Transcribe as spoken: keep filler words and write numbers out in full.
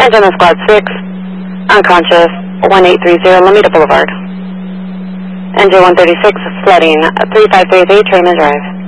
Engine of Squad six, unconscious, one eight three zero, Lomita Boulevard. N J one thirty-six, flooding, three five three three, Trainman Drive.